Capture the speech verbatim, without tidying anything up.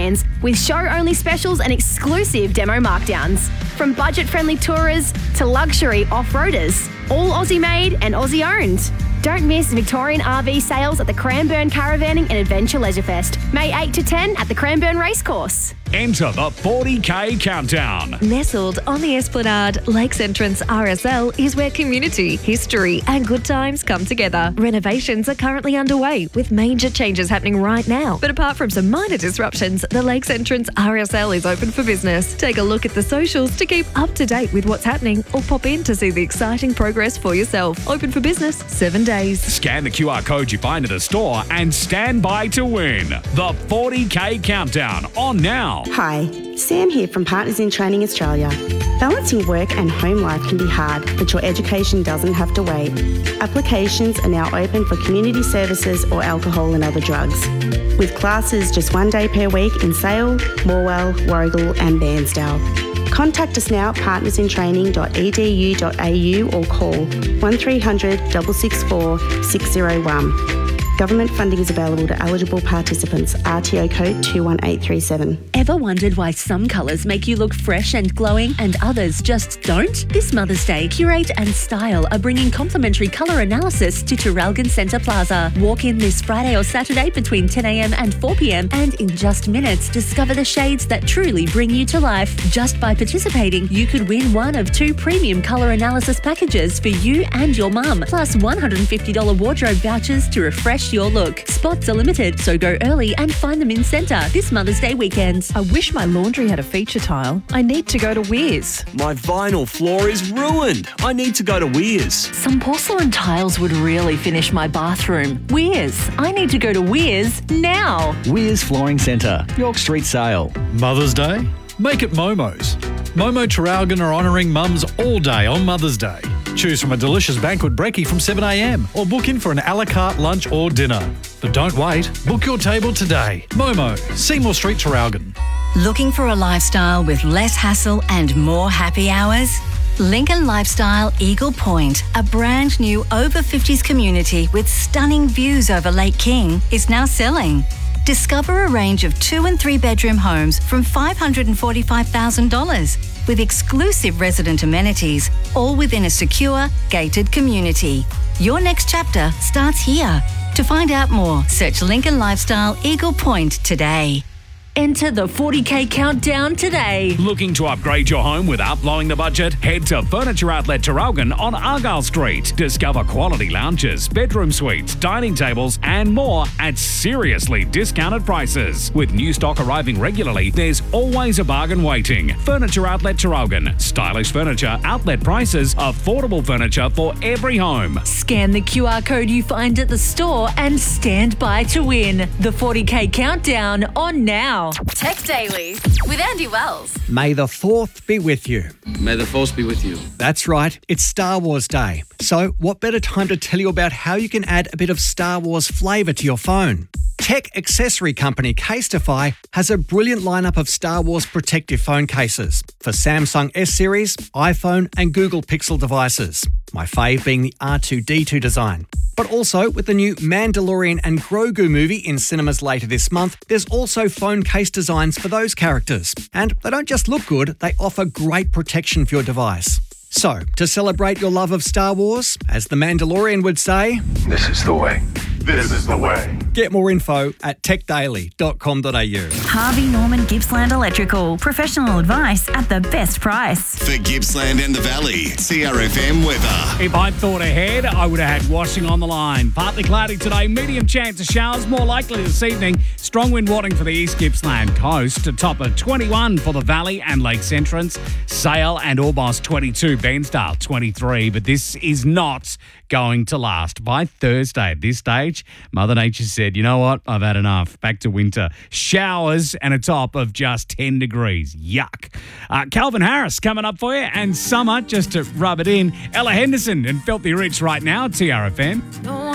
brands with show-only specials and exclusive demo markdowns. From budget-friendly tourers to luxury off-roaders, all Aussie-made and Aussie-owned. Don't miss Victorian R V sales at the Cranbourne Caravanning and Adventure Leisure Fest, May eighth to ten at the Cranbourne Racecourse. Enter the forty K Countdown. Nestled on the Esplanade, Lakes Entrance R S L is where community, history and good times come together. Renovations are currently underway with major changes happening right now. But apart from some minor disruptions, the Lakes Entrance R S L is open for business. Take a look at the socials to keep up to date with what's happening or pop in to see the exciting progress for yourself. Open for business seven days. Scan the Q R code you find at the store and stand by to win. The forty K Countdown on now. Hi, Sam here from Partners in Training Australia. Balancing work and home life can be hard, but your education doesn't have to wait. Applications are now open for community services or alcohol and other drugs, with classes just one day per week in Sale, Morwell, Warragul and Bairnsdale. Contact us now at partners in training dot e d u dot a u or call one three hundred, six six four, six zero one. Government funding is available to eligible participants. R T O code two one eight three seven. Ever wondered why some colours make you look fresh and glowing and others just don't? This Mother's Day, Curate and Style are bringing complimentary colour analysis to Traralgon Centre Plaza. Walk in this Friday or Saturday between ten a m and four p m and in just minutes discover the shades that truly bring you to life. Just by participating, you could win one of two premium colour analysis packages for you and your mum, plus one hundred fifty dollars wardrobe vouchers to refresh your look. Spots are limited, so go early and find them in centre this Mother's Day weekend. I wish my laundry had a feature tile. I need to go to Weirs. My vinyl floor is ruined. I need to go to Weirs. Some porcelain tiles would really finish my bathroom. Weirs. I need to go to Weirs now. Weirs Flooring Centre, York Street Sale. Mother's Day? Make it Momo's. Momo Traralgon are honouring mums all day on Mother's Day. Choose from a delicious banquet brekkie from seven a m or book in for an a la carte lunch or dinner. But don't wait. Book your table today. Momo, Seymour Street, Traralgon. Looking for a lifestyle with less hassle and more happy hours? Lincoln Lifestyle Eagle Point, a brand new over fifties community with stunning views over Lake King, is now selling. Discover a range of two and three bedroom homes from five hundred forty-five thousand dollars with exclusive resident amenities, all within a secure, gated community. Your next chapter starts here. To find out more, search Lincoln Lifestyle Eagle Point today. Enter the forty K Countdown today. Looking to upgrade your home without blowing the budget? Head to Furniture Outlet Traralgon on Argyle Street. Discover quality lounges, bedroom suites, dining tables and more at seriously discounted prices. With new stock arriving regularly, there's always a bargain waiting. Furniture Outlet Traralgon. Stylish furniture, outlet prices, affordable furniture for every home. Scan the Q R code you find at the store and stand by to win. The forty K Countdown on now. Tech Daily with Andy Wells. May the fourth be with you. May the force be with you. That's right, it's Star Wars Day. So what better time to tell you about how you can add a bit of Star Wars flavour to your phone? Tech accessory company Casetify has a brilliant lineup of Star Wars protective phone cases for Samsung S Series, iPhone and Google Pixel devices. My fave being the R two D two design. But also, with the new Mandalorian and Grogu movie in cinemas later this month, there's also phone case designs for those characters. And they don't just look good, they offer great protection for your device. So, to celebrate your love of Star Wars, as the Mandalorian would say, this is the way. This is the way. Get more info at tech daily dot com dot a u. Harvey Norman Gippsland Electrical. Professional advice at the best price. For Gippsland and the Valley, C R F M weather. If I'd thought ahead, I would have had washing on the line. Partly cloudy today, medium chance of showers, more likely this evening. Strong wind warning for the East Gippsland coast. A top of twenty-one for the Valley and Lakes Entrance. Sale and Orbost twenty-two, Bairnsdale twenty-three. But this is not going to last. By Thursday at this stage, Mother Nature said, you know what, I've had enough. Back to winter. Showers and a top of just ten degrees. Yuck. Uh, Calvin Harris coming up for you, and summer just to rub it in. Ella Henderson and Filthy Rich right now at T R F M.